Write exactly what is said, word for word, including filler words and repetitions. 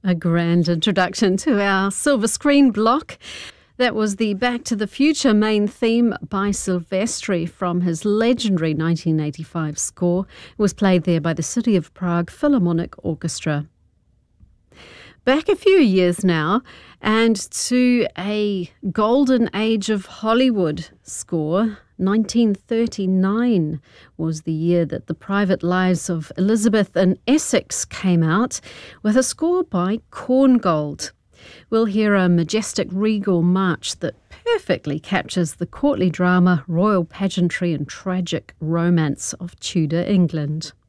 A grand introduction to our silver screen block. That was the Back to the Future main theme by Silvestri from his legendary nineteen eighty-five score. It was played there by the City of Prague Philharmonic Orchestra. Back a few years now, and to a golden age of Hollywood score. nineteen thirty-nine was the year that The Private Lives of Elizabeth and Essex came out, with a score by Korngold. We'll hear a majestic regal march that perfectly captures the courtly drama, royal pageantry and tragic romance of Tudor England.